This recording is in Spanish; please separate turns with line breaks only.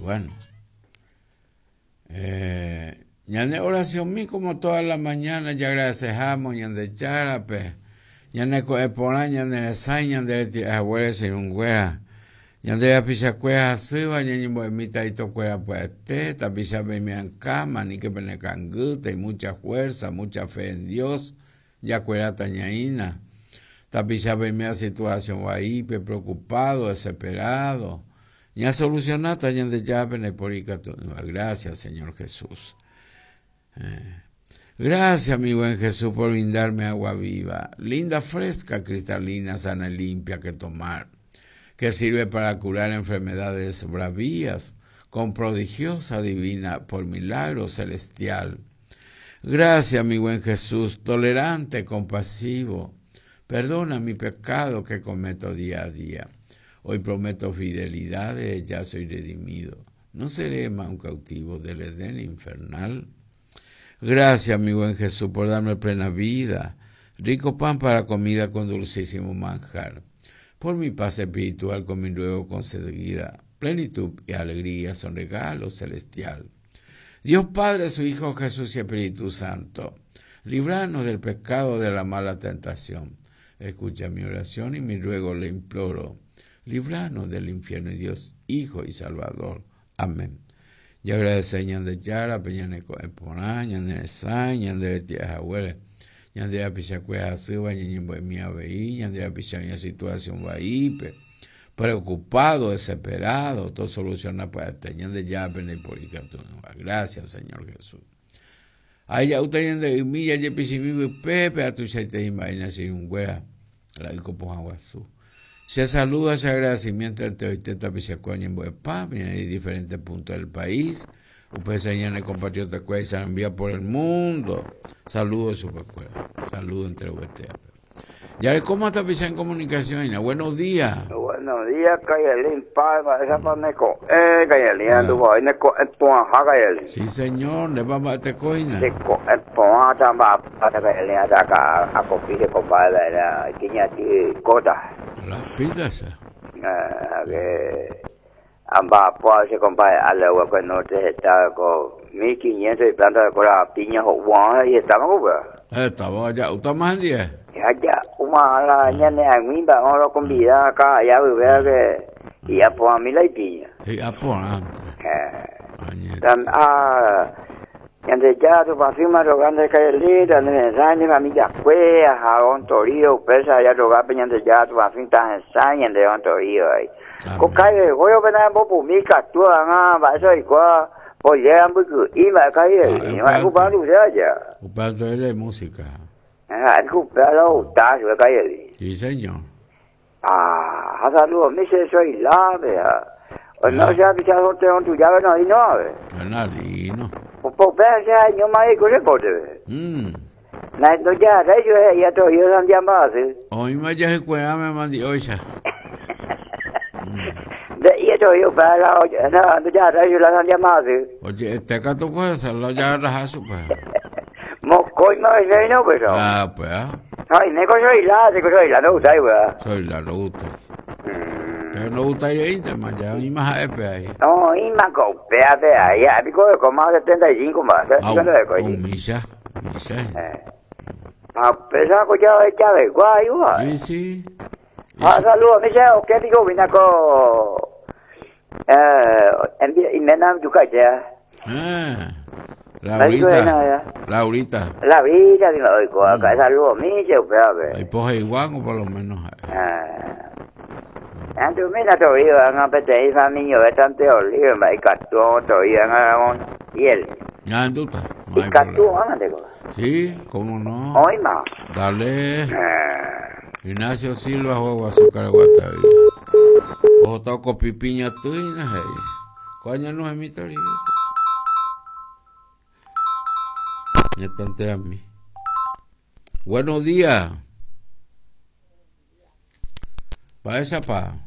Bueno. Ñane oración mi como todas las mañanas ya agradecemos ñande charape ñane coepona ñande nesai ñande abuela sin un güera ñande la pisa cueva suba ñane boemita y tocuera pues tapisa en cama ni que pene canguta y mucha fuerza, mucha fe en Dios ya cuera tañaína tapisa la situación ahí preocupado, desesperado ya solucionata ñande ya pene porica. Gracias Señor Jesús. Gracias, mi buen Jesús, por brindarme agua viva, linda, fresca, cristalina, sana y limpia que tomar, que sirve para curar enfermedades bravías, con prodigiosa divina, por milagro celestial. Gracias, mi buen Jesús, tolerante, compasivo, perdona mi pecado que cometo día a día. Hoy prometo fidelidad, ya soy redimido. No seré más un cautivo del Edén infernal. Gracias, mi buen Jesús, por darme plena vida, rico pan para comida con dulcísimo manjar. Por mi paz espiritual con mi luego concedida, plenitud y alegría son regalos celestial. Dios Padre, su Hijo Jesús y Espíritu Santo, líbranos del pecado de la mala tentación. Escucha mi oración y mi ruego le imploro. Líbranos del infierno, Dios Hijo y Salvador. Amén. Y agradece ñande yara, peñane coeponá, ñande nesai, ñande tía abuela, ñande la picha cueja suba, ñande bohemia veí, ñande la picha en situación vaipe, preocupado, desesperado, todo soluciona para este, ñande ya pene porica. Gracias, Señor Jesús. Ay, ya usted ñande milla, ya pichimibi pepe, a tu chaite imagina sin un güera, la dico por aguazú. Se saluda, se agradecimiento al Teoiteta Pichacoña en Boepá, viene de diferentes puntos del país. Ustedes señores compatriotas que se envía por el mundo. Saludos, supercuera. Saludos entre ustedes. Ya cómo está Picha en comunicación. Buenos días.
Buenos días, Cayelín, Palma, esa paneco. Cayelín, ando voy, neco, Cayelín.
Sí, señor, le vamos a te coina.
Neco, tamba, para Cayelín, acá, a copile, compadre, tiene aquí, cota.
Las pidas.
Que amba pues compadre a la que no te está con 1500 y planta de cora piña juan y estamos
estaba ya usted más 10
ya una la ñane a mí va a convidar acá ya veo que y a por mí la piña
y a por
dan ya tu pasima lo grande que el líder de ensañe a mí ya fue a un torío pesa ya lo gape ya tu pasima tan ensañe de un torío ahí có cái hồi bên em bố bố mi cả tua nga vài rồi qua hồi em bữa cứ im lại cái gì mà cũng bao nhiêu thế chứ
un padre de música
anh cũng đã lâu ta rồi cái gì
sí señor
hasta luego me se soy la vea no ya vi ya hotel on tu ya no y no
no
po pe ya yo mai có rất tốt này tôi ya đấy rồi ya tôi yêu tham gia mà gì
hoy me ya se cuenta me mandí hoy ya
de eso yo para no ya đấy rồi tham gia mà gì
oye te acá tu cosa lo ya rajazo pues
một coi mà vậy nó bây giờ
pues
thôi này có soy la no sai vậy
soy la no gusta pero no gusta ir 20 más ya y más a ahí
no y más golpe ahí ya digo como 75 más
misa
pesa có ya về qua
sí sí
saludos Michelle ¿qué digo vine con em biết in Nam juga ya
Laurita
thì lợi của cái saludos Michelle về
ahí pues igual o por lo menos
antes me la toy nga pete fa niño de tanto lío me cató toy nga y él
anduta
y cató ande
sí cómo no
hoy más
dale Ignacio Silva juego azúcar guataví o toco pipiña tuina hey coño no es mi teoría me tante a mí buenos días para esa pa